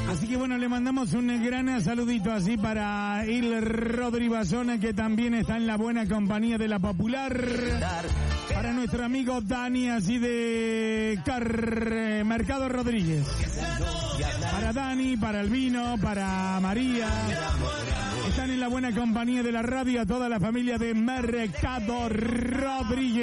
Así que bueno, le mandamos un gran saludito así para Il Rodri Bazona, que también está en la buena compañía de la Popular. Para nuestro amigo Dani, así de Mercado Rodríguez. Para Dani, para Albino, para María. Están en la buena compañía de la radio, a toda la familia de Mercado Rodríguez.